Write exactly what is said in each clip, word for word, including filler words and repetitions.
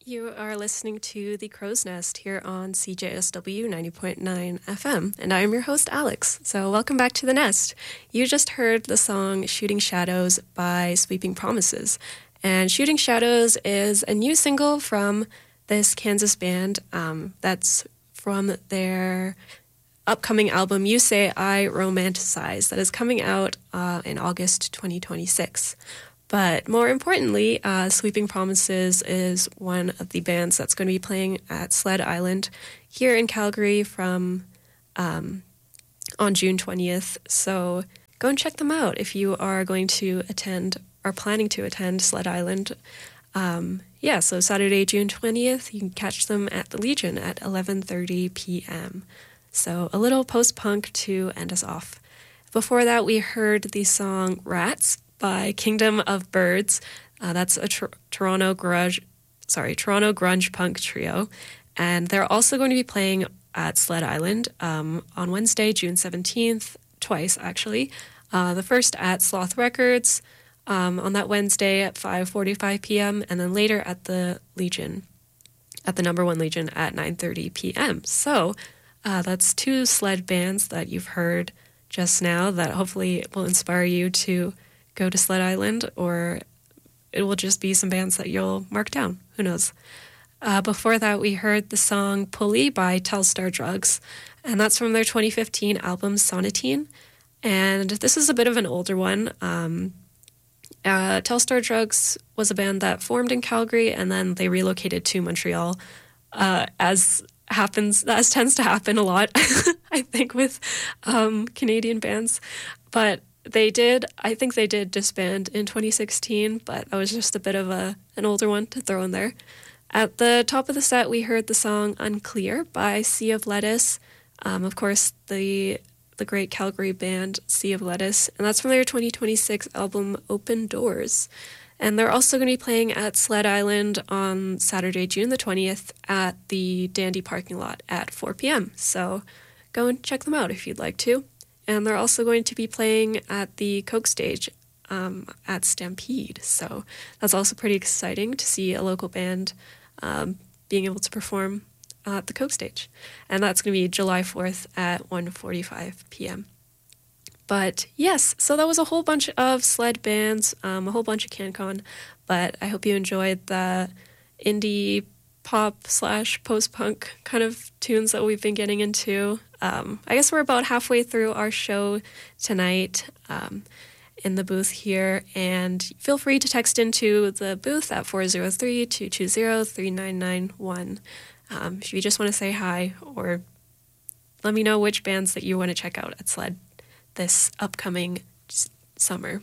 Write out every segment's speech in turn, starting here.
You are listening to The Crow's Nest here on C J S W ninety point nine F M, and I am your host, Alex. So welcome back to The Nest. You just heard the song Shooting Shadows by Sweeping Promises. And Shooting Shadows is a new single from this Kansas band um, that's from their upcoming album, You Say I Romanticize, that is coming out uh, in August twenty twenty-six. But more importantly, uh, Sweeping Promises is one of the bands that's going to be playing at Sled Island here in Calgary from um, on June twentieth. So go and check them out if you are going to attend or planning to attend Sled Island. Um, yeah, so Saturday, June twentieth, you can catch them at the Legion at eleven thirty p.m. So a little post-punk to end us off. Before that, we heard the song Rats by Kingdom of Birds. Uh, that's a tr- Toronto grunge, sorry, Toronto grunge punk trio, and they're also going to be playing at Sled Island um, on Wednesday, June seventeenth, twice actually. Uh, the first at Sloth Records um, on that Wednesday at five forty-five p.m. and then later at the Legion, at the Number One Legion at nine thirty p.m. So uh, that's two Sled bands that you've heard just now that hopefully will inspire you to go to Sled Island, or it will just be some bands that you'll mark down. Who knows? Uh, before that, we heard the song Pulley by Telstar Drugs, and that's from their twenty fifteen album Sonatine. And this is a bit of an older one. Um, uh, Telstar Drugs was a band that formed in Calgary, and then they relocated to Montreal, uh, as happens, as tends to happen a lot, I think, with um, Canadian bands. But They did, I think they did disband in twenty sixteen, but that was just a bit of a an older one to throw in there. At the top of the set, we heard the song Unclear by Sea of Lettuce. Um, of course, the the great Calgary band Sea of Lettuce, and that's from their twenty twenty-six album Open Doors. And they're also going to be playing at Sled Island on Saturday, June the twentieth at the Dandy parking lot at four p.m. So go and check them out if you'd like to. And they're also going to be playing at the Coke Stage um, at Stampede. So that's also pretty exciting to see a local band um, being able to perform uh, at the Coke Stage. And that's going to be July fourth at one forty-five p.m. But yes, so that was a whole bunch of Sled bands, um, a whole bunch of CanCon. But I hope you enjoyed the indie pop slash post-punk kind of tunes that we've been getting into. Um, I guess we're about halfway through our show tonight um, in the booth here, and feel free to text into the booth at four oh three, two two zero, three nine nine one um, if you just want to say hi, or let me know which bands that you want to check out at Sled this upcoming s- summer.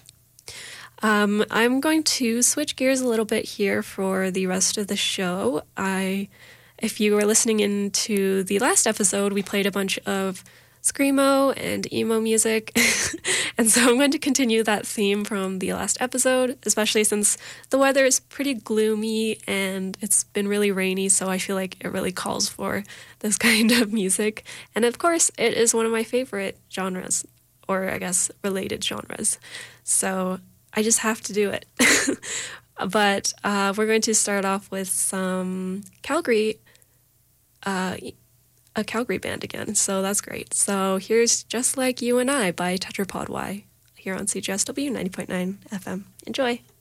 Um, I'm going to switch gears a little bit here for the rest of the show. I, if you were listening into the last episode, we played a bunch of screamo and emo music, and so I'm going to continue that theme from the last episode, especially since the weather is pretty gloomy and it's been really rainy, so I feel like it really calls for this kind of music. And of course, it is one of my favorite genres, or I guess related genres. So I just have to do it. But uh, we're going to start off with some Calgary, uh, a Calgary band again. So that's great. So here's Just Like You and I by Tetrapod Y here on C J S W ninety point nine F M. Enjoy.